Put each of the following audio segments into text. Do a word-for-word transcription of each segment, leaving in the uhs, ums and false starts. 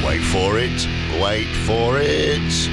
Wait for it. Wait for it.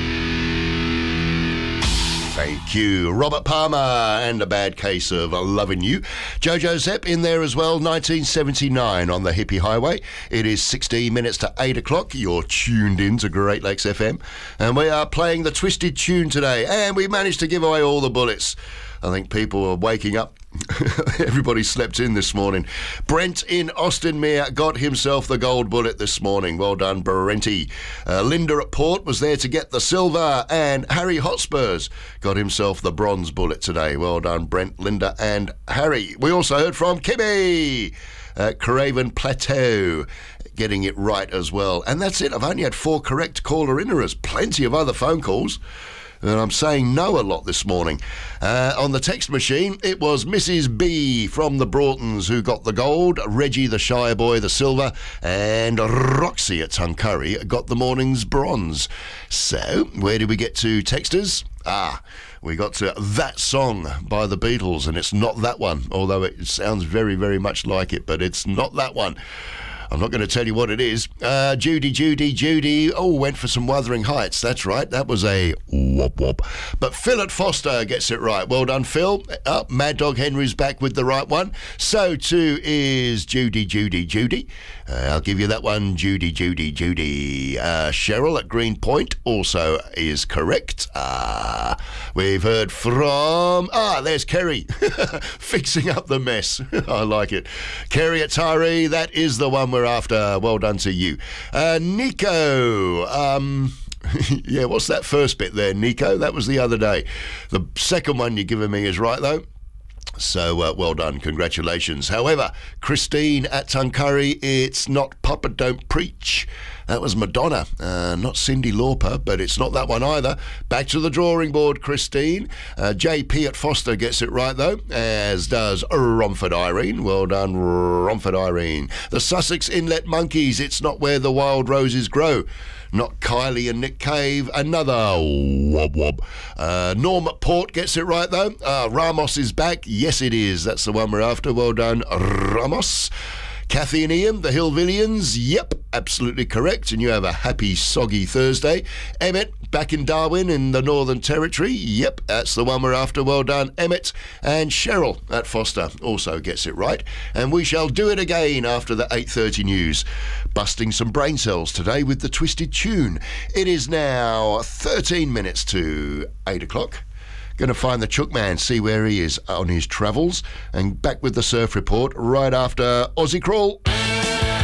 Thank you. Robert Palmer and A Bad Case of Loving You. Jojo Zepp in there as well, nineteen seventy-nine on the Hippie Highway. It is sixteen minutes to eight o'clock. You're tuned in to Great Lakes F M. And we are playing the Twisted Tune today. And we managed to give away all the bullets. I think people are waking up. Everybody slept in this morning. Brent in Austinmere got himself the gold bullet this morning. Well done, Brenty. Uh, Linda at Port was there to get the silver, and Harry Hotspurs got himself the bronze bullet today. Well done, Brent, Linda and Harry. We also heard from Kimmy at Craven Plateau, getting it right as well. And that's it. I've only had four correct caller-inners. Plenty of other phone calls. And I'm saying no a lot this morning. Uh, on the text machine, it was Missus B from the Broughtons who got the gold, Reggie the Shire Boy the silver, and Roxy at Tuncurry got the morning's bronze. So, where did we get to, texters? Ah, we got to That Song by the Beatles, and it's not that one, although it sounds very, very much like it, but it's not that one. I'm not going to tell you what it is. Uh, Judy, Judy, Judy. Oh, went for some Wuthering Heights. That's right. That was a whoop whoop. But Phil at Foster gets it right. Well done, Phil. Uh, Mad Dog Henry's back with the right one. So too is Judy, Judy, Judy. Uh, I'll give you that one. Judy, Judy, Judy. Uh, Cheryl at Greenpoint also is correct. Uh, we've heard from... Ah, there's Kerry. Fixing up the mess. I like it. Kerry at Tyree. That is the one we're after. Well done to you. Uh, Nico. Um... yeah, what's that first bit there, Nico? That was the other day. The second one you're giving me is right, though. So, uh, well done. Congratulations. However, Christine at Tuncurry, it's not Papa Don't Preach. That was Madonna, uh, not Cyndi Lauper, but it's not that one either. Back to the drawing board, Christine. Uh, J P at Foster gets it right, though, as does Romford Irene. Well done, Romford Irene. The Sussex Inlet Monkeys, it's not Where the Wild Roses Grow. Not Kylie and Nick Cave. Another wob wob. Uh, Norm at Port gets it right, though. Uh, Ramos is back. Yes, it is. That's the one we're after. Well done, Ramos. Kathy and Ian, the Hillvillians. Yep, absolutely correct. And you have a happy, soggy Thursday. Emmett, back in Darwin in the Northern Territory. Yep, that's the one we're after. Well done, Emmett. And Cheryl at Foster also gets it right. And we shall do it again after the eight thirty news. Busting some brain cells today with the Twisted Tune. It is now thirteen minutes to eight o'clock. Going to find the Chook Man, see where he is on his travels, and back with the Surf Report right after Aussie Crawl.